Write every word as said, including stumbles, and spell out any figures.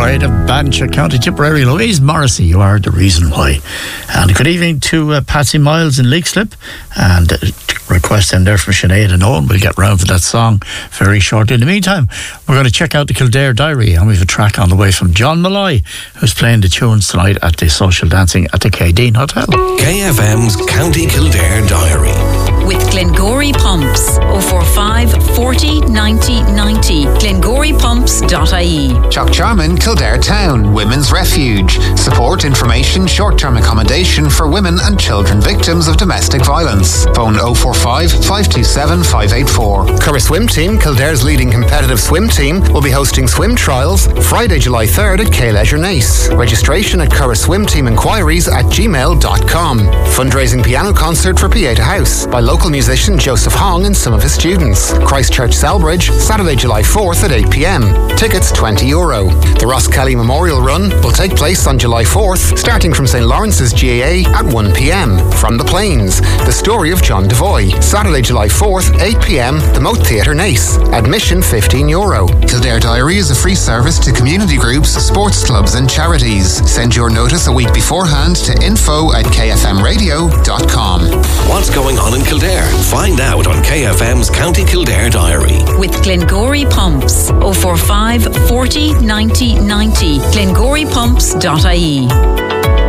Pride of Bancha, County Tipperary. Louise Morrissey, you are the reason why. And good evening to uh, Patsy Miles in Leixlip, and uh, request them there from Sinead and Owen. We'll get round to that song very shortly. In the meantime, we're going to check out the Kildare Diary, and we have a track on the way from John Malloy, who's playing the tunes tonight at the Social Dancing at the K Dean Hotel. K F M's County Kildare Diary. With Glengory Pumps, oh four five, forty, ninety, ninety, glengory pumps dot I E. Chockcharman, Kildare Town, Women's Refuge. Support, information, short-term accommodation for women and children victims of domestic violence. Phone oh four five, five two seven, five eight four. Curra Swim Team, Kildare's leading competitive swim team, will be hosting swim trials Friday, July third at K Leisure Nace. Registration at Curra Swim Team Inquiries at gmail dot com. Fundraising piano concert for Pieta House by local musician Joseph Hong and some of his students. Christchurch Selbridge, Saturday, July fourth at eight p.m. Tickets twenty euro. The Ross Kelly Memorial Run will take place on July fourth, starting from St Lawrence's G A A at one p.m. From the Plains, the story of John Devoy. Saturday, July fourth, eight p.m. The Moat Theatre Nace. Admission fifteen euro. Kildare Diary is a free service to community groups, sports clubs and charities. Send your notice a week beforehand to info at k f m radio dot com. What's going on in Kildare? Find out on K F M's County Kildare Diary. With Glengory Pumps, oh four five, forty, ninety, ninety, glengory pumps dot I E.